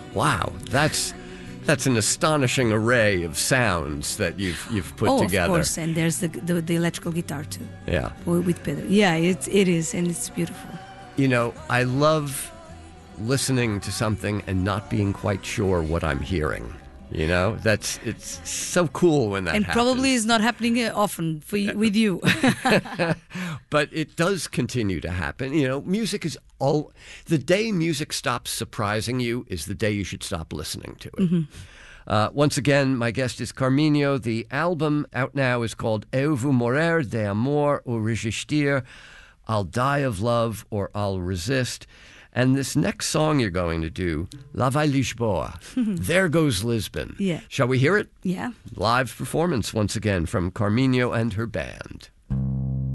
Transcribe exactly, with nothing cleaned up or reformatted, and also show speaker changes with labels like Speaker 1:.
Speaker 1: Wow, that's that's an astonishing array of sounds that you've you've put
Speaker 2: oh,
Speaker 1: together.
Speaker 2: Of course, and there's the, the the electrical guitar too.
Speaker 1: Yeah,
Speaker 2: with Pedro. Yeah, it it is, and it's beautiful.
Speaker 1: You know, I love listening to something and not being quite sure what I'm hearing. You know, that's it's so cool when that
Speaker 2: and
Speaker 1: happens.
Speaker 2: probably is not happening often for y- with you.
Speaker 1: But it does continue to happen. You know, music is all the day music stops surprising you is the day you should stop listening to it. Mm-hmm. Uh, once again, my guest is Carminho. The album out now is called Eu Vou Morrer de Amor ou Resistir. I'll Die of Love or I'll Resist. And this next song you're going to do, Lá Vai Lisboa, There Goes Lisbon.
Speaker 2: Yeah.
Speaker 1: Shall we hear it?
Speaker 2: Yeah.
Speaker 1: Live performance once again from Carminho and her band.